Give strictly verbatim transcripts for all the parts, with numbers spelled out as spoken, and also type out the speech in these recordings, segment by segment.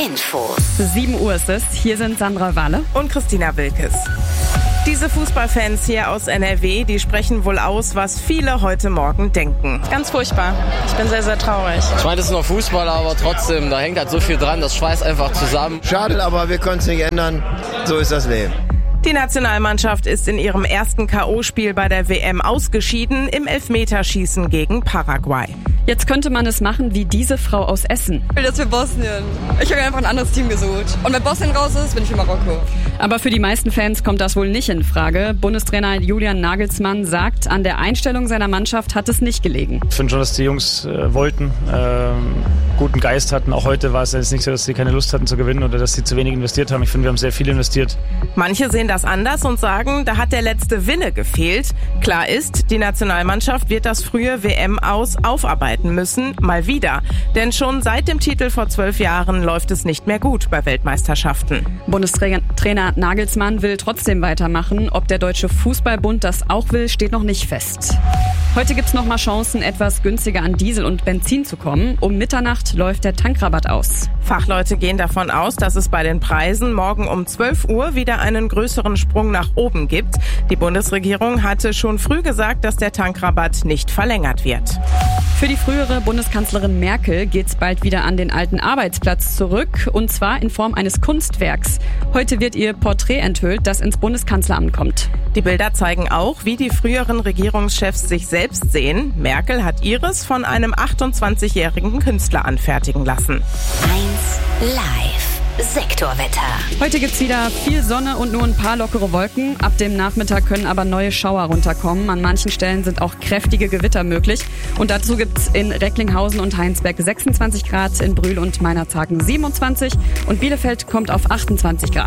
Infos. sieben Uhr ist es. Hier sind Sandra Walle und Christina Wilkes. Diese Fußballfans hier aus N R W, die sprechen wohl aus, was viele heute Morgen denken. Ganz furchtbar. Ich bin sehr, sehr traurig. Ich meine, das ist nur Fußball, aber trotzdem, da hängt halt so viel dran, das schweißt einfach zusammen. Schade, aber wir können es nicht ändern. So ist das Leben. Die Nationalmannschaft ist in ihrem ersten K O-Spiel bei der W M ausgeschieden im Elfmeterschießen gegen Paraguay. Jetzt könnte man es machen wie diese Frau aus Essen. Ich will das für Bosnien. Ich habe einfach ein anderes Team gesucht. Und wenn Bosnien raus ist, bin ich für Marokko. Aber für die meisten Fans kommt das wohl nicht in Frage. Bundestrainer Julian Nagelsmann sagt, an der Einstellung seiner Mannschaft hat es nicht gelegen. Ich finde schon, dass die Jungs äh, wollten, äh, guten Geist hatten. Auch heute war es jetzt nicht so, dass sie keine Lust hatten zu gewinnen oder dass sie zu wenig investiert haben. Ich finde, wir haben sehr viel investiert. Manche sehen das anders und sagen, da hat der letzte Wille gefehlt. Klar ist, die Nationalmannschaft wird das frühe W M-Aus aufarbeiten müssen, mal wieder. Denn schon seit dem Titel vor zwölf Jahren läuft es nicht mehr gut bei Weltmeisterschaften. Bundestrainer Nagelsmann will trotzdem weitermachen. Ob der Deutsche Fußballbund das auch will, steht noch nicht fest. Heute gibt's noch mal Chancen, etwas günstiger an Diesel und Benzin zu kommen. Um Mitternacht läuft der Tankrabatt aus. Fachleute gehen davon aus, dass es bei den Preisen morgen um zwölf Uhr wieder einen größeren Sprung nach oben gibt. Die Bundesregierung hatte schon früh gesagt, dass der Tankrabatt nicht verlängert wird. Für die frühere Bundeskanzlerin Merkel geht's bald wieder an den alten Arbeitsplatz zurück, und zwar in Form eines Kunstwerks. Heute wird ihr Porträt enthüllt, das ins Bundeskanzleramt kommt. Die Bilder zeigen auch, wie die früheren Regierungschefs sich selbst sehen. Merkel hat ihres von einem achtundzwanzigjährigen Künstler anfertigen lassen. eins Live. Sektorwetter. Heute gibt's wieder viel Sonne und nur ein paar lockere Wolken. Ab dem Nachmittag können aber neue Schauer runterkommen. An manchen Stellen sind auch kräftige Gewitter möglich. Und dazu gibt's in Recklinghausen und Heinsberg sechsundzwanzig Grad, in Brühl und Meinerzhagen siebenundzwanzig und Bielefeld kommt auf achtundzwanzig Grad.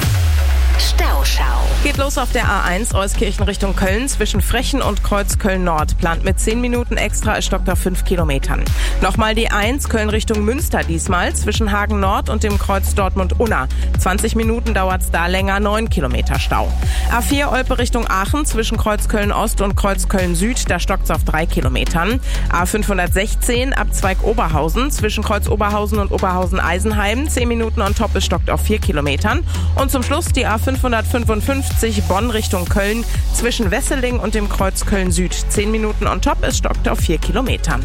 Stauschau. Geht los auf der A eins Euskirchen Richtung Köln zwischen Frechen und Kreuz Köln-Nord. Plant mit zehn Minuten extra, es stockt auf fünf Kilometern. Nochmal die eins Köln Richtung Münster diesmal zwischen Hagen Nord und dem Kreuz Dortmund-Unna. zwanzig Minuten dauert's da länger, neun Kilometer Stau. A vier Olpe Richtung Aachen zwischen Kreuz Köln-Ost und Kreuz Köln-Süd, da stockt's auf drei Kilometern. A fünfhundertsechzehn Abzweig Oberhausen zwischen Kreuz Oberhausen und Oberhausen-Eisenheim. zehn Minuten on top, es stockt auf vier Kilometern. Und zum Schluss die A fünfhundertfünfundfünfzig Bonn Richtung Köln zwischen Wesseling und dem Kreuz Köln-Süd. zehn Minuten on top, es stockt auf vier Kilometern.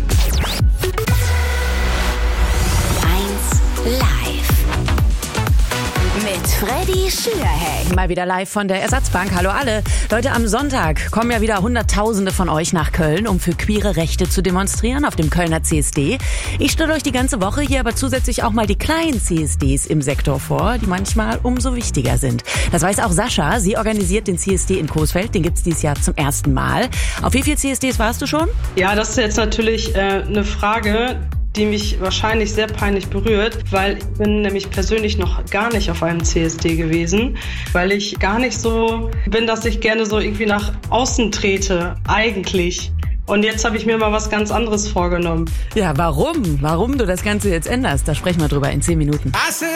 eins Live. Mit Freddy Schürheck. Mal wieder live von der Ersatzbank. Hallo alle. Leute, am Sonntag kommen ja wieder Hunderttausende von euch nach Köln, um für queere Rechte zu demonstrieren auf dem Kölner C S D. Ich stelle euch die ganze Woche hier aber zusätzlich auch mal die kleinen C S Ds im Sektor vor, die manchmal umso wichtiger sind. Das weiß auch Sascha. Sie organisiert den C S D in Coesfeld. Den gibt's dieses Jahr zum ersten Mal. Auf wie viele C S Ds warst du schon? Ja, das ist jetzt natürlich äh, eine Frage, die mich wahrscheinlich sehr peinlich berührt, weil ich bin nämlich persönlich noch gar nicht auf einem C S D gewesen, weil ich gar nicht so bin, dass ich gerne so irgendwie nach außen trete, eigentlich. Und jetzt habe ich mir mal was ganz anderes vorgenommen. Ja, warum? Warum du das Ganze jetzt änderst, da sprechen wir drüber in zehn Minuten.